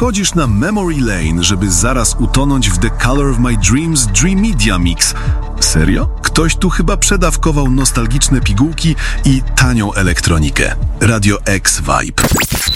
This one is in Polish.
wchodzisz na Memory Lane, żeby zaraz utonąć w The Color of My Dreams Dream Media Mix. Serio? Ktoś tu chyba przedawkował nostalgiczne pigułki i tanią elektronikę. Radio X Vibe.